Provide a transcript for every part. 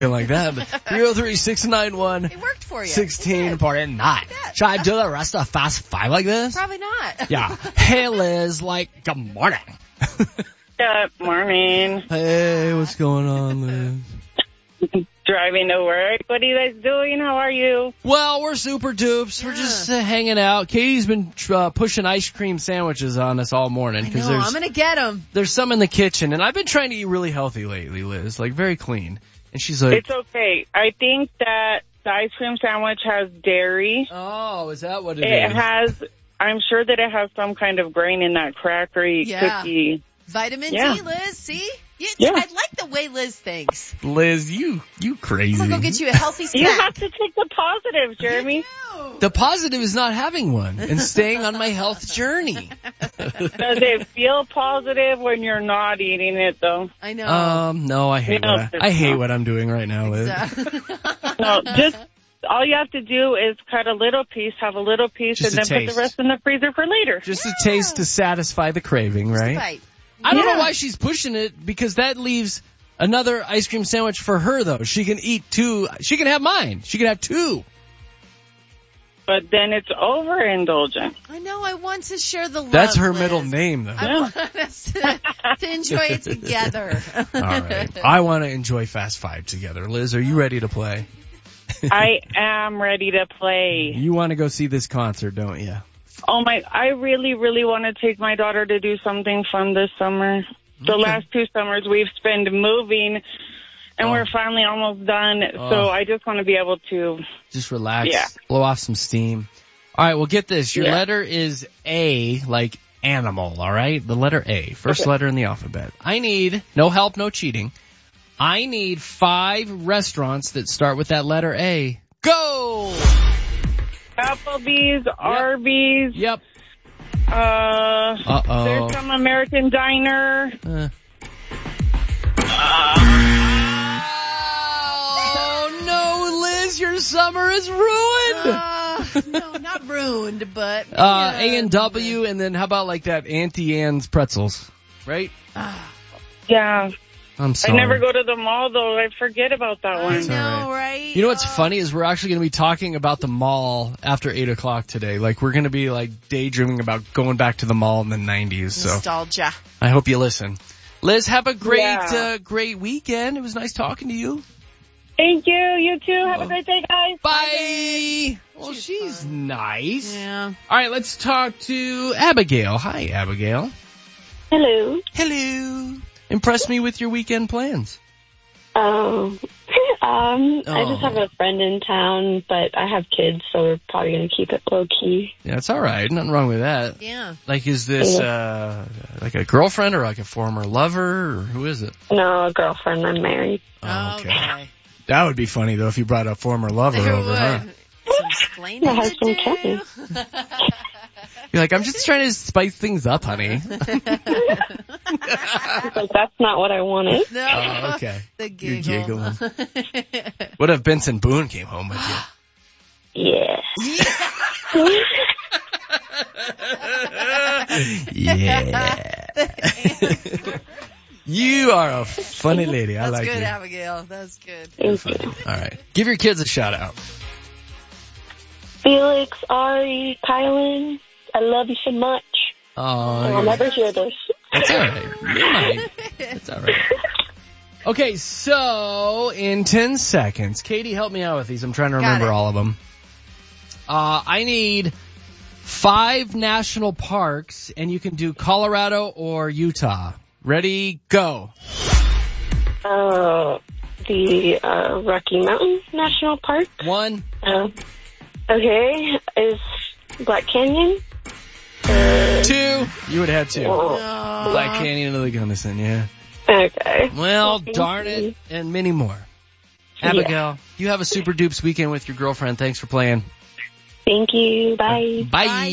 like that. 303-691. It worked for you. 1649. Should I do the rest of Fast Five like this? Probably not. Yeah. Hey, Liz. Like, good morning. Good morning. Hey, what's going on, Liz? Driving to work. What are you guys doing? How are you? Well, we're super dupes. We're just hanging out. Katie's been pushing ice cream sandwiches on us all morning. I know, I'm going to get them. There's some in the kitchen, and I've been trying to eat really healthy lately, Liz. Like, very clean. And she's like... It's okay. I think that the ice cream sandwich has dairy. Oh, is that what it is? It has... I'm sure that it has some kind of grain in that crackery cookie. Vitamin D, Liz. See? Yeah. I like the way Liz thinks. Liz, you crazy. I'm going to go get you a healthy snack. You have to take the positive, Jeremy. The positive is not having one and staying on my health journey. Does it feel positive when you're not eating it, though? I know. No, I hate I hate what I'm doing right now, Liz. No, just... All you have to do is cut a little piece, have a little piece, Just and then put the rest in the freezer for later. Just a taste to satisfy the craving, right? I don't know why she's pushing it, because that leaves another ice cream sandwich for her, though. She can eat two. She can have mine. She can have two. But then it's overindulgent. I know. I want to share the love. That's her Liz. middle name, though. I want us to enjoy it together. All right. I want to enjoy Fast Five together. Liz, are you ready to play? I am ready to play. You want to go see this concert, don't you? Oh my, I really, really want to take my daughter to do something fun this summer. The last 2 summers we've spent moving, and we're finally almost done. So I just want to be able to... Just relax, blow off some steam. All right, well, get this. Your letter is A, like animal, all right? The letter A, first letter in the alphabet. I need, no help, no cheating. I need 5 restaurants that start with that letter A. Go! Applebee's, Arby's. Yep. There's some American Diner. Oh, no, Liz, your summer is ruined. No, not ruined, but... A&W, and then how about like that Auntie Anne's pretzels, right? Yeah. I'm sorry. I never go to the mall, though. I forget about that one. I know, right? You know what's funny is we're actually going to be talking about the mall after 8 o'clock today. Like, we're going to be, like, daydreaming about going back to the mall in the 90s. So Nostalgia. I hope you listen. Liz, have a great weekend. It was nice talking to you. Thank you. You too. Have a great day, guys. Bye. Well, she's nice. Yeah. All right, let's talk to Abigail. Hi, Abigail. Hello. Hello. Impress me with your weekend plans. I just have a friend in town, but I have kids, so we're probably going to keep it low key. Yeah, it's all right. Nothing wrong with that. Yeah. Like, is this like a girlfriend or like a former lover, or who is it? No, a girlfriend. I'm married. Oh, okay. That would be funny though if you brought a former lover over, huh? Some explaining My husband to can. do. You're like, I'm just trying to spice things up, honey. Like, that's not what I wanted. No. Oh, okay. The giggle. You're giggling. What if Benson Boone came home with you? Yeah. Yeah. You are a funny lady. I That's like good, you. Abigail. That's good. Thank you. All right. Give your kids a shout out. Felix, Ari, Kylan, I love you so much. I'll never hear this. That's all right. You might. It's all right. Okay, so in 10 seconds, Katie, help me out with these. I'm trying to remember all of them. I need 5 national parks, and you can do Colorado or Utah. Ready, go. The Rocky Mountain National Park. 1. Okay, is Black Canyon. 2. You would have 2. Oh. Black Canyon of the Gunnison, yeah. Okay. Well, darn it, and many more. Abigail, you have a super dupes weekend with your girlfriend. Thanks for playing. Thank you. Bye. Bye.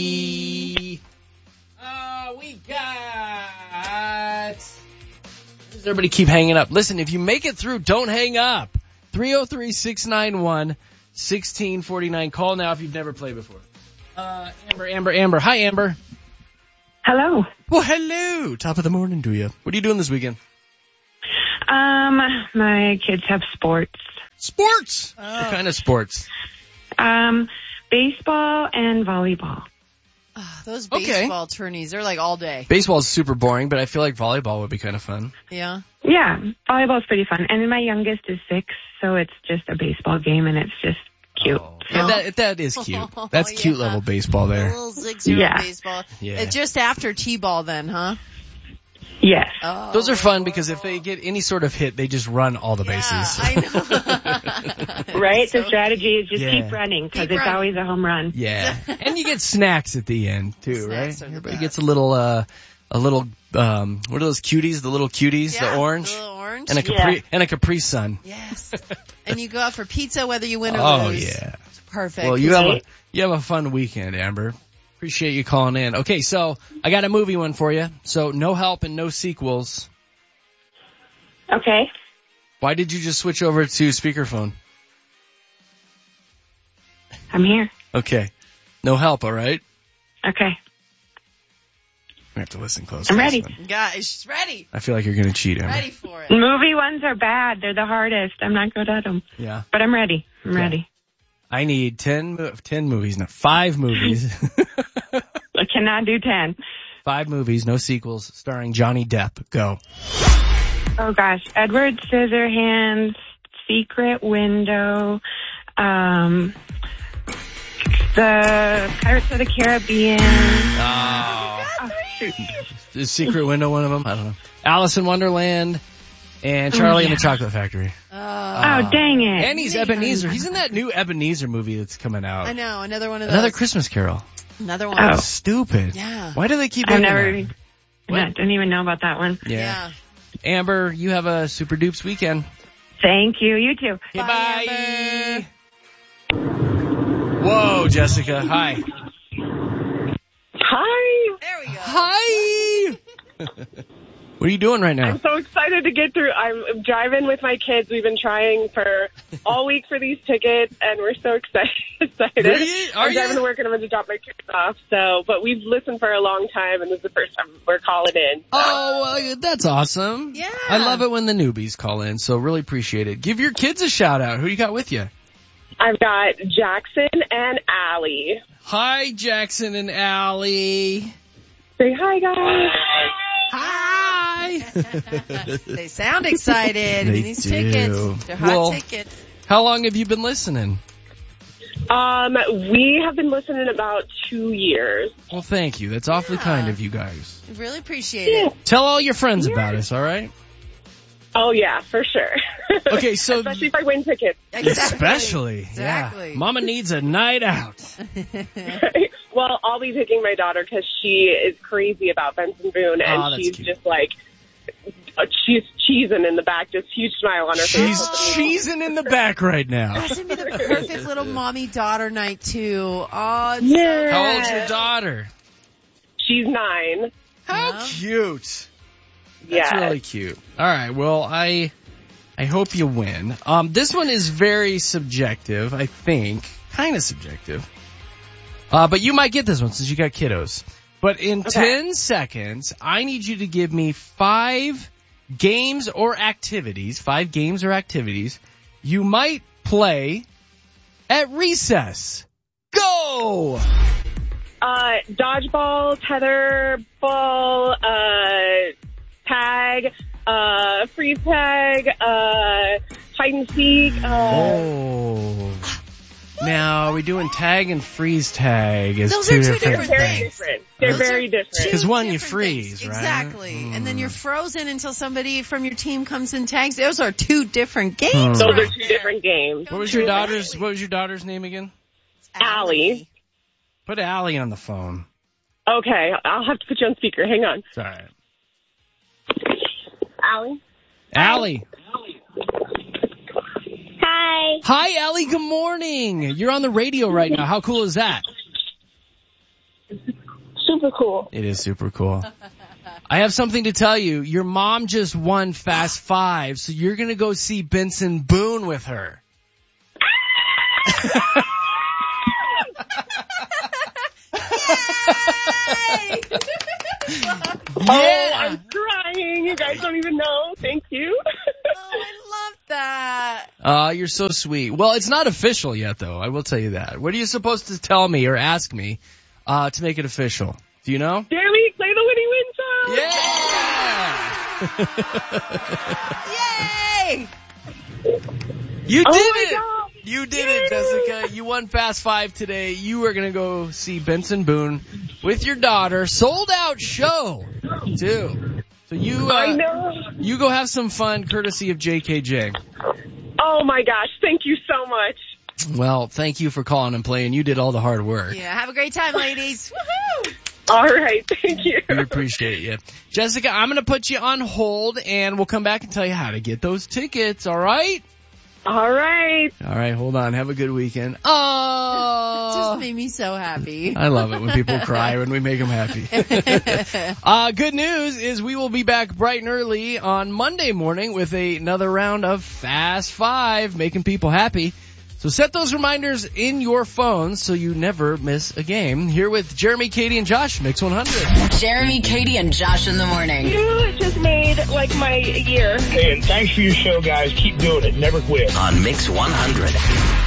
We got... Does everybody keep hanging up? Listen, if you make it through, don't hang up. 303-691-1649. Call now if you've never played before. Amber. Hi, Amber. Hello. Well, hello. Top of the morning to you. What are you doing this weekend? My kids have sports. Sports. What kind of sports? Baseball and volleyball. Those baseball tourneys, they're like all day. Baseball is super boring, but I feel like volleyball would be kind of fun. Yeah. Yeah, volleyball's pretty fun. And then my youngest is 6, so it's just a baseball game, and it's just cute. Oh. Yeah, that is cute. That's cute level baseball A there. little 6-year-old baseball. Yeah. Just after T-ball then, huh? Yes. Oh. Those are fun because if they get any sort of hit, they just run all the bases. I know. Right? The strategy is just keep running because it's always a home run. Yeah. And you get snacks at the end too, Snacks right? Everybody gets a little, what are those cuties? The little cuties, the orange? The little orange. And a Capri Sun. Yes. And you go out for pizza whether you win or Oh, lose. yeah. It's perfect. Well, you have a fun weekend, Amber. Appreciate you calling in. Okay, so I got a movie one for you. So no help and no sequels. Okay. Why did you just switch over to speakerphone? I'm here. Okay. No help, all right? Okay. We have to listen close. I'm ready. Guys, she's ready. I feel like you're going to cheat, Amber. Ready for it. Movie ones are bad. They're the hardest. I'm not good at them. Yeah. But I'm ready. I'm ready. I need 10 movies, no, 5 movies. I cannot do 10. 5 movies, no sequels, starring Johnny Depp. Go. Oh, gosh. Edward Scissorhands, Secret Window, the Pirates of the Caribbean. Oh, shoot. Is Secret Window one of them? I don't know. Alice in Wonderland and Charlie and the Chocolate Factory. Oh, dang it. And he's Ebenezer. He's in that new Ebenezer movie that's coming out. I know, another one of those. Another Christmas Carol. Another one. Oh. Stupid. Yeah. Why do they keep I making that? didn't even know about that one. Yeah. Amber, you have a super dupes weekend. Thank you. You too. Okay, Bye, bye. Whoa, Jessica. Hi. Hi. There we go. Hi. What are you doing right now? I'm so excited to get through. I'm driving with my kids. We've been trying for all week for these tickets, and we're so excited. Really? I'm driving to work, and I'm going to drop my kids off. But we've listened for a long time, and this is the first time we're calling in. Oh, well, that's awesome. Yeah. I love it when the newbies call in, so really appreciate it. Give your kids a shout out. Who you got with you? I've got Jackson and Allie. Hi, Jackson and Allie. Say hi, guys. Hi. They sound excited. They These do. tickets. They're hot tickets. How long have you been listening? We have been listening about 2 years. Well, thank you. That's awfully kind of you guys. We really appreciate it. Tell all your friends about us, all right? Oh, yeah, for sure. Okay, so... Especially if I win tickets. Especially. Exactly. Yeah. Mama needs a night out. Well, I'll be taking my daughter because she is crazy about Benson Boone, and she's cute. just like, she's cheesing in the back, just huge smile on her face. She's cheesing in the back right now. That's going to be the perfect little mommy-daughter night, too. Oh, Yeah. How old's your daughter? She's 9. How cute. Yeah. That's really cute. All right, well, I hope you win. This one is very subjective, I think. Kind of subjective. But you might get this one since you got kiddos. But in 10 seconds, I need you to give me 5 games or activities you might play at recess. Go! Dodgeball, tetherball, tag, freeze tag, hide and seek. Now, are we doing tag and freeze tag as Those two are two different different things? things. They're very different. Because one you Different freeze, things. right? Exactly. And then you're frozen until somebody from your team comes and tags. Those are 2 different games. Those right are 2 different games. What was your daughter's name again? Allie. Put Allie on the phone. Okay, I'll have to put you on speaker. Hang on. It's all right. Allie? Allie. Hi. Hi, Allie. Good morning. You're on the radio right now. How cool is that? Super cool. It is super cool. I have something to tell you. Your mom just won Fast 5, so you're going to go see Benson Boone with her. Yay! Yeah. I'm crying. You guys don't even know. Thank you. Oh, I love You're so sweet. Well, it's not official yet, though. I will tell you that. What are you supposed to tell me or ask me to make it official? Do you know? Jeremy, play the Winnie Win song. Yeah! Yay! You did it! God. You did it, Jessica. You won Fast Five today. You are going to go see Benson Boone with your daughter. Sold out show, too. So I know. You go have some fun, courtesy of JKJ. Oh, my gosh. Thank you so much. Well, thank you for calling and playing. You did all the hard work. Yeah, have a great time, ladies. Woohoo! All right. Thank you. We appreciate you. Jessica, I'm going to put you on hold, and we'll come back and tell you how to get those tickets, all right? All right. All right, hold on. Have a good weekend. Oh, Just made me so happy. I love it when people cry when we make them happy. Good news is we will be back bright and early on Monday morning with another round of Fast Five, making people happy. So set those reminders in your phones so you never miss a game. Here with Jeremy, Katie, and Josh, Mix 100. Jeremy, Katie, and Josh in the morning. You just made, my year. And thanks for your show, guys. Keep doing it. Never quit. On Mix 100.